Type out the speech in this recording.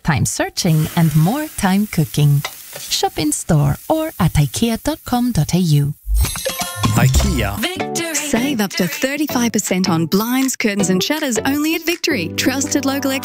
time searching and more time cooking. Shop in store or at ikea.com.au. IKEA. Victory. Save up to 35% on blinds, curtains and shutters only at Victory. Trusted local